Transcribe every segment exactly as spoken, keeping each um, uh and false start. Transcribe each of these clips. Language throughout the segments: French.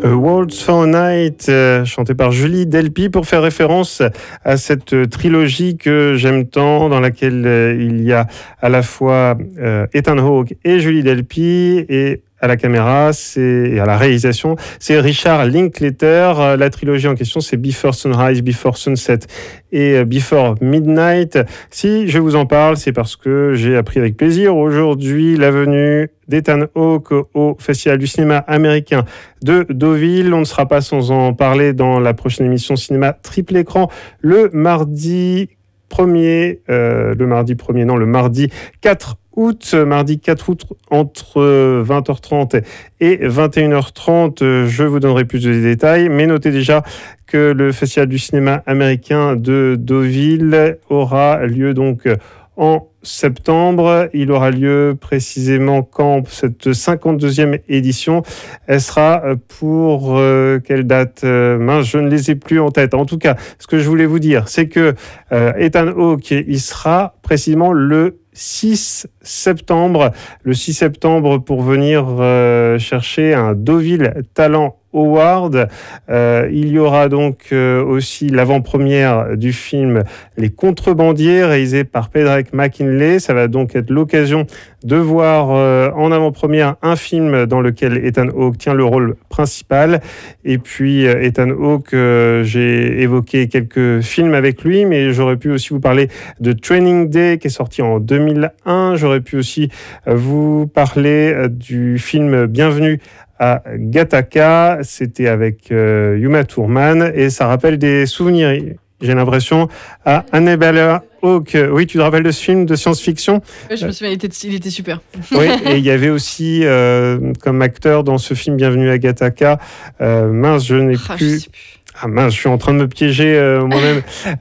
A Waltz for a Night, euh, chanté par Julie Delpy, pour faire référence à cette trilogie que j'aime tant, dans laquelle euh, il y a à la fois euh, Ethan Hawke et Julie Delpy, et à la caméra, c'est, et à la réalisation, c'est Richard Linklater. La trilogie en question, c'est Before Sunrise, Before Sunset et Before Midnight. Si je vous en parle, c'est parce que j'ai appris avec plaisir aujourd'hui la venue d'Ethan Hawke au Festival du cinéma américain de Deauville. On ne sera pas sans en parler dans la prochaine émission Cinéma Triple Écran, le mardi premier, euh, le mardi premier, non, le mardi quatre août, mardi quatre août, entre vingt heures trente et vingt et une heures trente. Je vous donnerai plus de détails, mais notez déjà que le Festival du cinéma américain de Deauville aura lieu donc en septembre. Il aura lieu précisément quand cette cinquante-deuxième édition. Elle sera pour euh, quelle date euh, mince, je ne les ai plus en tête. En tout cas, ce que je voulais vous dire, c'est que euh, Ethan Hawke, il sera précisément le six septembre. Le six septembre pour venir euh, chercher un Deauville Talent Award. Euh, il y aura donc euh, aussi l'avant-première du film Les Contrebandiers, réalisé par Padraig McKinley. Ça va donc être l'occasion de voir euh, en avant-première un film dans lequel Ethan Hawke tient le rôle principal. Et puis euh, Ethan Hawke, euh, j'ai évoqué quelques films avec lui, mais j'aurais pu aussi vous parler de Training Day qui est sorti en deux mille un. J'aurais pu aussi euh, vous parler euh, du film Bienvenue à Gattaca. C'était avec euh, Uma Thurman et ça rappelle des souvenirs, j'ai l'impression, à Annabella Hawke. Oui, tu te rappelles de ce film de science-fiction ? Oui, je me souviens, il était, il était super. Oui, et il y avait aussi euh, comme acteur dans ce film Bienvenue à Gattaca, euh, mince, je n'ai Ah, je plus... sais plus. Ah mince, je suis en train de me piéger euh, moi-même.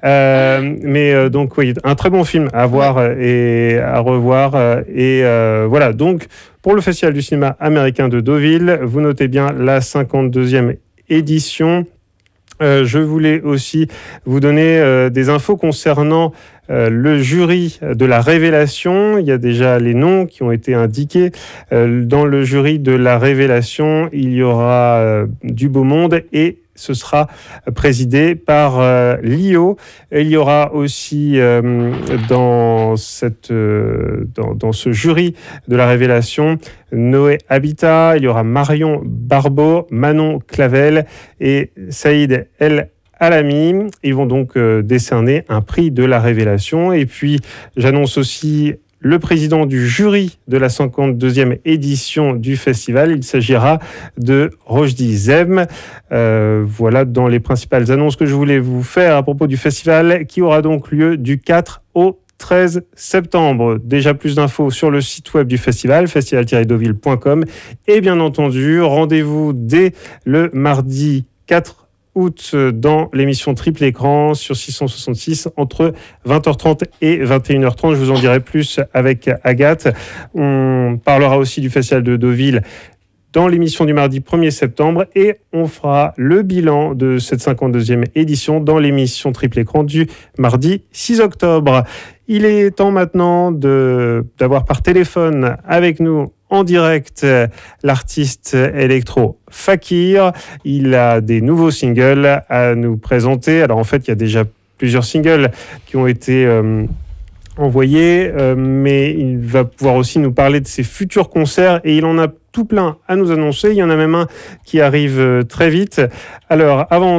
Euh, mais euh, donc oui, un très bon film à voir euh, et à revoir. Euh, et euh, voilà, donc pour le Festival du cinéma américain de Deauville, vous notez bien la cinquante-deuxième édition. Euh, je voulais aussi vous donner euh, des infos concernant euh, le jury de la Révélation. Il y a déjà les noms qui ont été indiqués. Euh, dans le jury de la Révélation, il y aura euh, du beau monde et ce sera présidé par euh, Lio. Et il y aura aussi euh, dans, cette, euh, dans, dans ce jury de la Révélation Noé Habitat, il y aura Marion Barbeau, Manon Clavel et Saïd El Alami. Ils vont donc euh, décerner un prix de la Révélation. Et puis j'annonce aussi le président du jury de la cinquante-deuxième édition du festival. Il s'agira de Rojdi Zem. Euh, voilà dans les principales annonces que je voulais vous faire à propos du festival qui aura donc lieu du quatre au treize septembre. Déjà plus d'infos sur le site web du festival, festival tiret deauville point com. Et bien entendu, rendez-vous dès le mardi quatre août dans l'émission Triple Écran sur six cent soixante-six entre vingt heures trente et vingt et une heures trente. Je vous en dirai plus avec Agathe. On parlera aussi du Festival de Deauville dans l'émission du mardi premier septembre et on fera le bilan de cette cinquante-deuxième édition dans l'émission Triple Écran du mardi six octobre. Il est temps maintenant de, d'avoir par téléphone avec nous en direct l'artiste électro Fakir. Il a des nouveaux singles à nous présenter. Alors en fait, il y a déjà plusieurs singles qui ont été euh, envoyés, euh, mais il va pouvoir aussi nous parler de ses futurs concerts et il en a tout plein à nous annoncer. Il y en a même un qui arrive très vite. Alors avant